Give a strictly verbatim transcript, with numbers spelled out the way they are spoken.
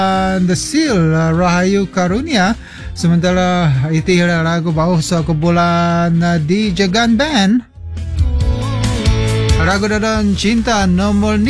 The Seal uh, Rahayu Karunia. Sementara itu lagu bawah so kumpulan uh, di Jagan Band. Lagu dalam cinta nomor